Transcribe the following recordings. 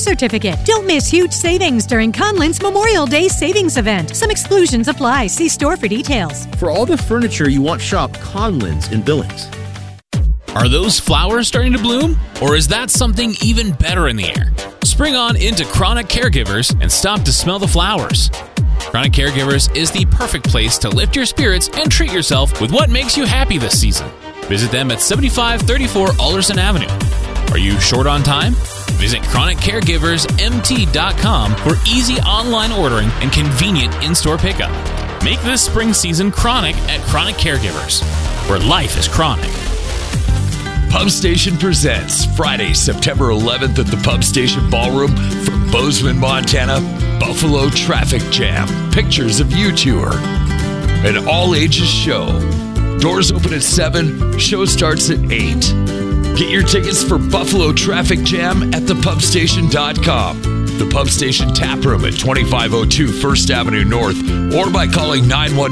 certificate. Don't miss huge savings during Conlin's Memorial Day Savings Event. Some exclusions apply. See store for details. For all the furniture you want, shop Conlin's in Billings. Are those flowers starting to bloom? Or is that something even better in the air? Spring on into Chronic Caregivers and stop to smell the flowers. Chronic Caregivers is the perfect place to lift your spirits and treat yourself with what makes you happy this season. Visit them at 7534 Alderson Avenue. Are you short on time? Visit chroniccaregiversmt.com for easy online ordering and convenient in-store pickup. Make this spring season chronic at Chronic Caregivers, where life is chronic. Pub Station presents Friday, September 11th at the Pub Station Ballroom from Bozeman, Montana, Buffalo Traffic Jam. Pictures of You Tour. An all-ages show. Doors open at 7. Show starts at 8. Get your tickets for Buffalo Traffic Jam at thepubstation.com. The Pub Station Tap Room at 2502 First Avenue North or by calling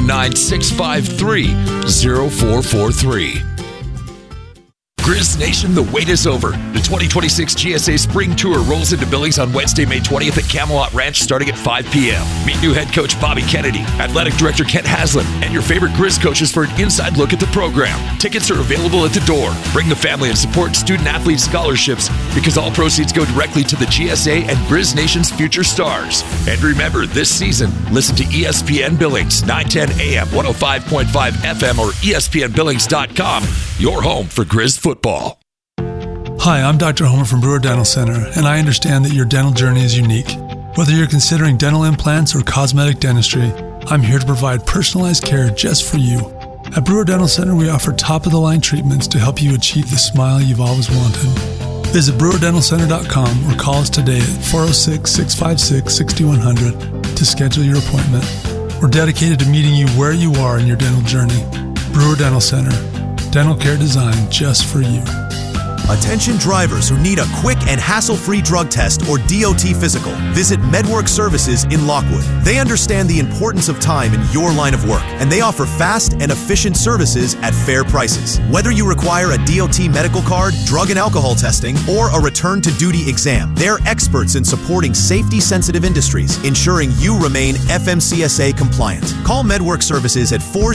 919-653-0443. Grizz Nation, the wait is over. The 2026 GSA Spring Tour rolls into Billings on Wednesday, May 20th at Camelot Ranch starting at 5 p.m. Meet new head coach Bobby Kennedy, athletic director Kent Haslam, and your favorite Grizz coaches for an inside look at the program. Tickets are available at the door. Bring the family and support student-athlete scholarships because all proceeds go directly to the GSA and Grizz Nation's future stars. And remember, this season, listen to ESPN Billings, 910 AM, 105.5 FM, or ESPNBillings.com, your home for Grizz football. Hi, I'm Dr. Homer from Brewer Dental Center, and I understand that your dental journey is unique. Whether you're considering dental implants or cosmetic dentistry, I'm here to provide personalized care just for you. At Brewer Dental Center, we offer top-of-the-line treatments to help you achieve the smile you've always wanted. Visit brewerdentalcenter.com or call us today at 406-656-6100 to schedule your appointment. We're dedicated to meeting you where you are in your dental journey. Brewer Dental Center. Dental care designed just for you. Attention drivers who need a quick and hassle-free drug test or DOT physical. Visit MedWork Services in Lockwood. They understand the importance of time in your line of work, and they offer fast and efficient services at fair prices. Whether you require a DOT medical card, drug and alcohol testing, or a return-to-duty exam, they're experts in supporting safety-sensitive industries, ensuring you remain FMCSA compliant. Call MedWork Services at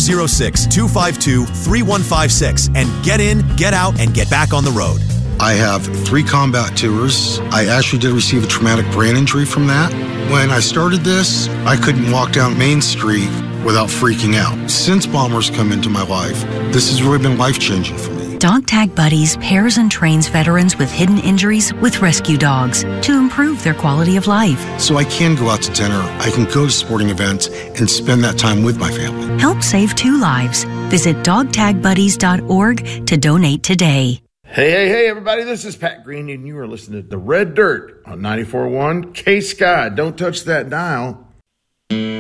406-252-3156 and get in, get out, and get back on the road. I have 3 combat tours. I actually did receive a traumatic brain injury from that. When I started this, I couldn't walk down Main Street without freaking out. Since Bombers come into my life, this has really been life-changing for me. Dog Tag Buddies pairs and trains veterans with hidden injuries with rescue dogs to improve their quality of life. So I can go out to dinner, I can go to sporting events, and spend that time with my family. Help save 2 lives. Visit dogtagbuddies.org to donate today. Hey, everybody, this is Pat Green, and you are listening to The Red Dirt on 94.1 K-Sky. Don't touch that dial.